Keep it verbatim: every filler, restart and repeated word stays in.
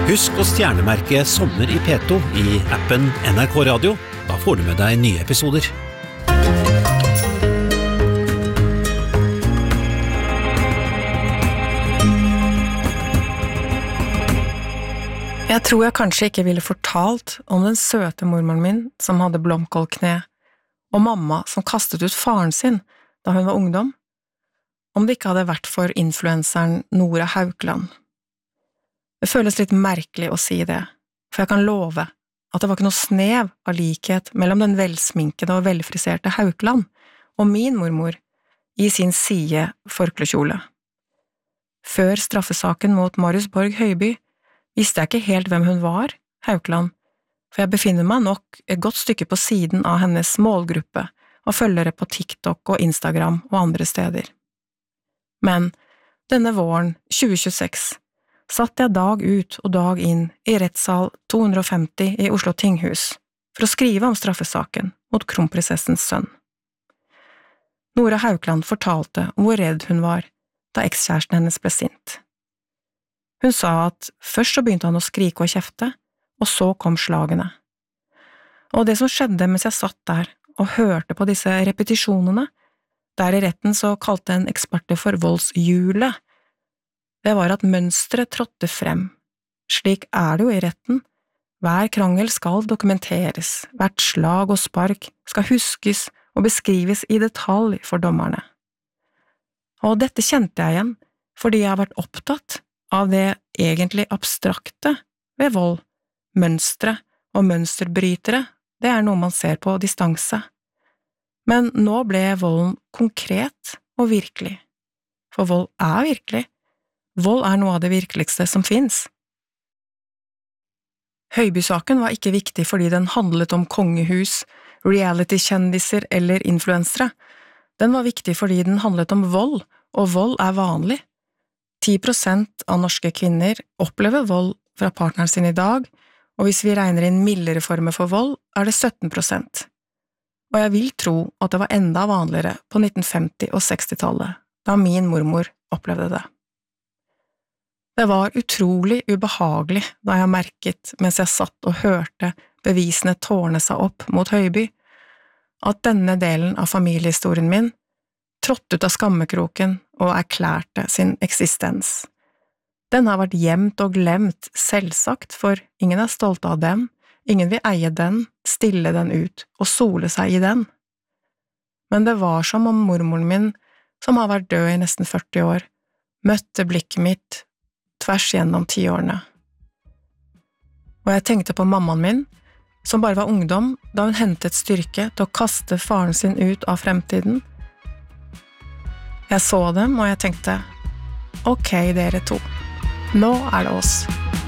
Husk å stjernemerke Sommer i P to i appen N R K Radio. Da får du med deg nye episoder. Jeg tror jeg kanskje ikke ville fortalt om den søte mormoren min som hadde blomkålkne, og mamma som kastet ut faren sin da hun var ungdom, om det ikke hadde vært for influenseren Nora Haukeland. Det føles litt merkelig å si det, for jeg kan love at det var ikke noe snev av likhet mellom den velsminkede og velfriserte Haukeland og min mormor i sin side forklekjole. Før straffesaken mot Marius Borg Høiby visste jeg ikke helt hvem hun var, Haukeland, for jeg befinner meg nok et godt stykke på siden av hennes målgruppe og følgere på TikTok og Instagram og andre steder. Men denne våren tjue tjueseks satt jeg dag ut og dag inn i rettssal to hundre og femti i Oslo Tinghus for å skrive om straffesaken mot kronprinsessens sønn. Nora Haukeland fortalte om hvor redd hun var da ekskjæresten hennes ble sint. Hun sa at først så begynte han å skrike og kjefte, og så kom slagene. Og det som skjedde mens jeg satt der og hørte på disse repetisjonene, der i retten så kalte en ekspert det for voldshjulet, det var at mønstret trådte frem. Slik er det jo i retten. Hver krangel skal dokumenteres, hvert slag og spark skal huskes og beskrives i detalj for dommerne. Og dette kjente jeg igjen, fordi jeg har vært opptatt av det egentlig abstrakte ved vold. Mønstre og mønsterbrytere, det er noe man ser på distanse. Men nå ble volden konkret og virkelig. For vold er virkelig. Vold er noe av det virkeligste som finnes. Høiby-saken var ikke viktig fordi den handlet om kongehus, reality-kjendiser eller influensere. Den var viktig fordi den handlet om vold, og vold er vanlig. ti prosent av norske kvinner opplever vold fra partneren sin i dag, og hvis vi regner inn mildere former for vold, er det sytten prosent. Og jeg vil tro at det var enda vanligere på nitten femti- og sekstitallet, da min mormor opplevde det. Det var utrolig ubehagelig da jeg merket, mens jeg satt og hørte bevisene tårne seg opp mot Høiby, at denne delen av familiehistorien min trådte ut av skammekroken og erklærte sin eksistens. Den har vært gjemt og glemt, selvsagt, for ingen er stolte av den, ingen vil eie den, stille den ut og sole seg i den. Men det var som om mormoren min, som har vært død i nesten førti år, møtte blikket mitt tvers gjennom tiårene. Og jeg tenkte på mammaen min, som bare var ungdom da hun hentet styrke til å kaste faren sin ut av fremtiden. Jeg så dem, og jeg tenkte, ok dere to, nå er det oss.